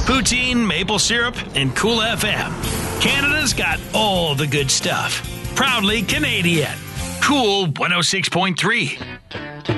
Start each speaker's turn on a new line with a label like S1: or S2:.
S1: Poutine, maple syrup, and Cool FM. Canada's got all the good stuff. Proudly Canadian. Cool 106.3.